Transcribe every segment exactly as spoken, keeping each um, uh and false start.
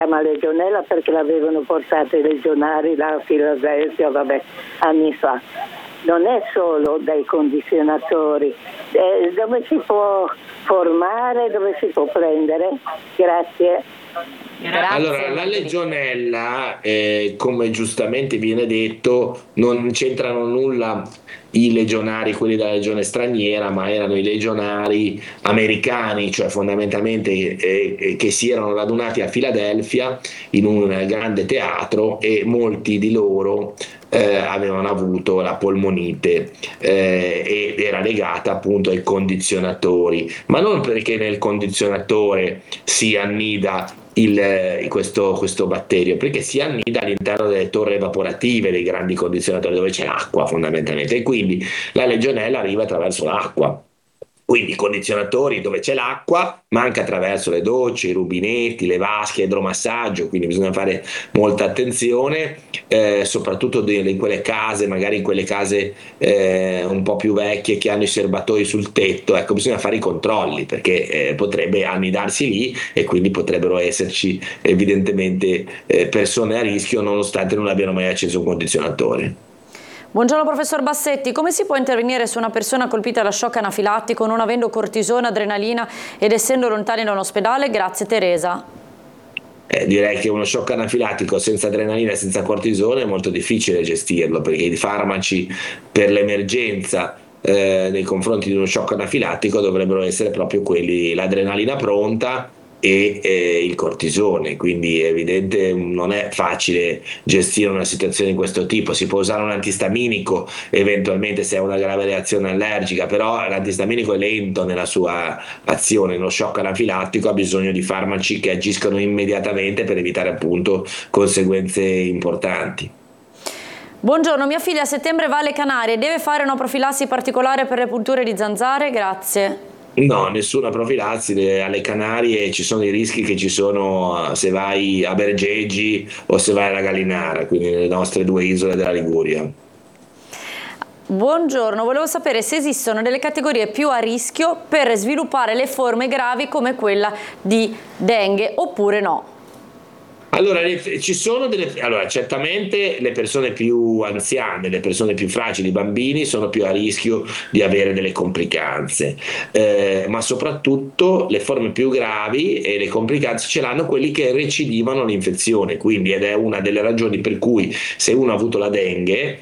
chiama legionella perché l'avevano portata i legionari da Filadelfia, vabbè, anni fa. Non è solo dai condizionatori, eh, dove si può formare, dove si può prendere? Grazie. Grazie. Allora, la legionella, eh, come giustamente viene detto, non c'entrano nulla i legionari, quelli della legione straniera, ma erano i legionari americani, cioè fondamentalmente eh, che si erano radunati a Filadelfia in un grande teatro, e molti di loro eh, avevano avuto la polmonite eh, ed era legata appunto ai condizionatori, ma non perché nel condizionatore si annida Il, questo, questo batterio, perché si annida all'interno delle torri evaporative dei grandi condizionatori dove c'è l'acqua fondamentalmente, e quindi la legionella arriva attraverso l'acqua. Quindi i condizionatori dove c'è l'acqua, ma anche attraverso le docce, i rubinetti, le vasche, idromassaggio, quindi bisogna fare molta attenzione, eh, soprattutto in quelle case, magari in quelle case eh, un po' più vecchie che hanno i serbatoi sul tetto, ecco, bisogna fare i controlli perché eh, potrebbe annidarsi lì e quindi potrebbero esserci evidentemente eh, persone a rischio nonostante non abbiano mai acceso un condizionatore. Buongiorno professor Bassetti, come si può intervenire su una persona colpita da shock anafilattico non avendo cortisone, adrenalina ed essendo lontani da un ospedale? Grazie Teresa. Eh, direi che uno shock anafilattico senza adrenalina e senza cortisone è molto difficile gestirlo, perché i farmaci per l'emergenza eh, nei confronti di uno shock anafilattico dovrebbero essere proprio quelli, l'adrenalina pronta e eh, il cortisone, quindi è evidente, non è facile gestire una situazione di questo tipo. Si può usare un antistaminico eventualmente se è una grave reazione allergica, però l'antistaminico è lento nella sua azione. Lo shock anafilattico ha bisogno di farmaci che agiscono immediatamente per evitare appunto conseguenze importanti. Buongiorno, mia figlia a settembre va alle Canarie, deve fare una profilassi particolare per le punture di zanzare? Grazie. No, nessuna profilassi alle Canarie, ci sono i rischi che ci sono se vai a Bergeggi o se vai alla Gallinara, quindi nelle nostre due isole della Liguria. Buongiorno, volevo sapere se esistono delle categorie più a rischio per sviluppare le forme gravi come quella di dengue oppure no. Allora, ci sono delle, allora, certamente le persone più anziane, le persone più fragili, i bambini sono più a rischio di avere delle complicanze, eh, ma soprattutto le forme più gravi e le complicanze ce l'hanno quelli che recidivano l'infezione, quindi ed è una delle ragioni per cui se uno ha avuto la dengue,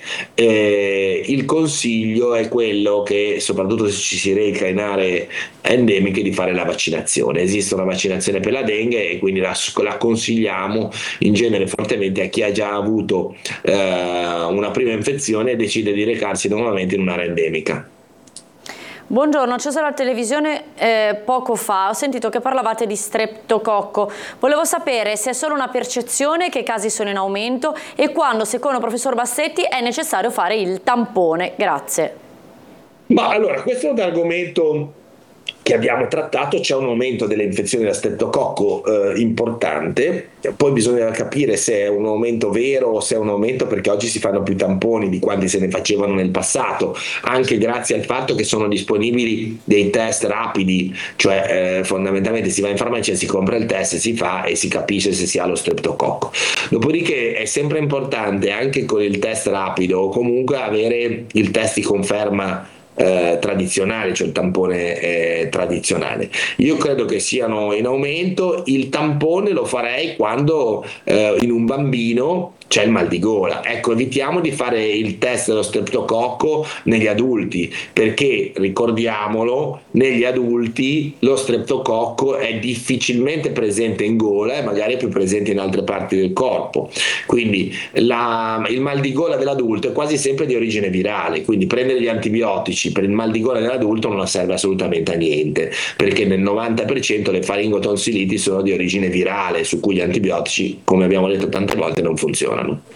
eh, il consiglio è quello che, soprattutto se ci si reca in aree endemiche, di fare la vaccinazione. Esiste una vaccinazione per la dengue e quindi la, la consigliamo in genere fortemente a chi ha già avuto eh, una prima infezione e decide di recarsi nuovamente in un'area endemica. Buongiorno, c'è sulla televisione eh, poco fa, ho sentito che parlavate di streptococco. Volevo sapere se è solo una percezione, che casi sono in aumento e quando, secondo il professor Bassetti, è necessario fare il tampone. Grazie. Ma allora, questo è un argomento che abbiamo trattato. C'è un aumento delle infezioni da streptococco eh, importante, poi bisogna capire se è un aumento vero o se è un aumento perché oggi si fanno più tamponi di quanti se ne facevano nel passato, anche grazie al fatto che sono disponibili dei test rapidi, cioè eh, fondamentalmente si va in farmacia, si compra il test, si fa e si capisce se si ha lo streptococco. Dopodiché è sempre importante anche con il test rapido o comunque avere il test di conferma Eh, tradizionale, cioè il tampone eh, tradizionale. Io credo che siano in aumento. Il tampone lo farei quando eh, in un bambino c'è il mal di gola. Ecco, evitiamo di fare il test dello streptococco negli adulti, perché ricordiamolo, negli adulti lo streptococco è difficilmente presente in gola e magari è più presente in altre parti del corpo. Quindi la, il mal di gola dell'adulto è quasi sempre di origine virale, quindi prendere gli antibiotici per il mal di gola dell'adulto non serve assolutamente a niente, perché nel novanta per cento le faringotonsilliti sono di origine virale, su cui gli antibiotici, come abbiamo detto tante volte, non funzionano.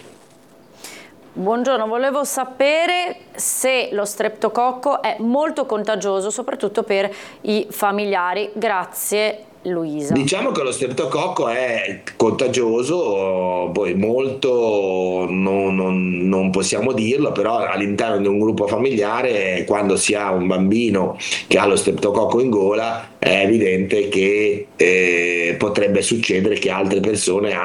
Buongiorno, volevo sapere se lo streptococco è molto contagioso, soprattutto per i familiari. Grazie. Luisa. Diciamo che lo streptococco è contagioso, poi molto non, non- non possiamo dirlo, però all'interno di un gruppo familiare, quando si ha un bambino che ha lo streptococco in gola, è evidente che eh, potrebbe succedere che altre persone